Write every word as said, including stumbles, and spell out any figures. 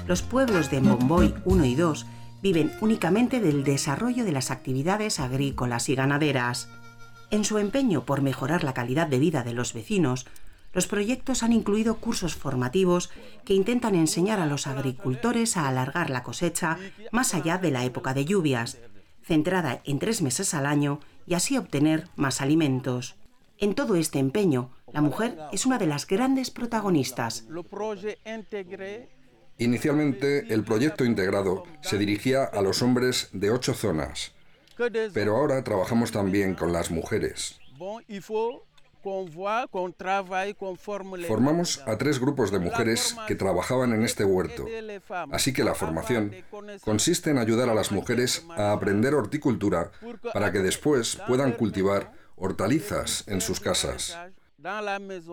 Los pueblos de Momboy uno y dos viven únicamente del desarrollo de las actividades agrícolas y ganaderas. En su empeño por mejorar la calidad de vida de los vecinos, los proyectos han incluido cursos formativos que intentan enseñar a los agricultores a alargar la cosecha más allá de la época de lluvias, centrada en tres meses al año y así obtener más alimentos. En todo este empeño, la mujer es una de las grandes protagonistas. Inicialmente, el proyecto integrado se dirigía a los hombres de ocho zonas, pero ahora trabajamos también con las mujeres. Formamos a tres grupos de mujeres que trabajaban en este huerto, así que la formación consiste en ayudar a las mujeres a aprender horticultura para que después puedan cultivar hortalizas en sus casas.